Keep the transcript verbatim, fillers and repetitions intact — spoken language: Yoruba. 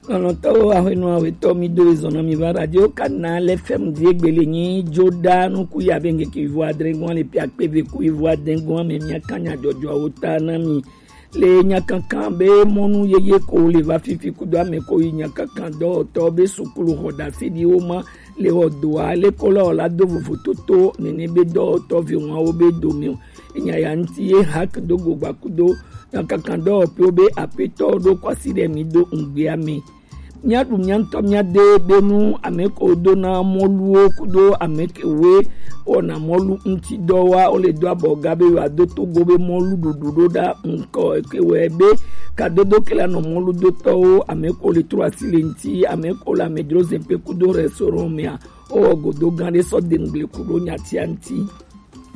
non to a no a to mi do zona mi va radio canal F M Diegbele Jordan ku ya benge ki voix drengon le pi P V ku voix drengon me nya kanya jojo otana mi le nya kankan be monu yeye ko le va fifi ku do me ko nya kankan do to be sukulu hoda fidi o ma le odo ale ko la do vototo nene be do to vi won o be do mi nya ya nti e hak do go bakudo nya kankan do pe obe apeto do kwasi de mi do ngbe ami nya dum nya ntom nya de benu ameko do na molu kudo amekewe ona molu nti dowa o le do aboga be wa do to go be molu dodo da nko ekewe be ka dodo kela no molu do to ameko le trois silenti ameko la medroze pe kudo restaurant mia o godo gande so de ngle kudo nya ti anti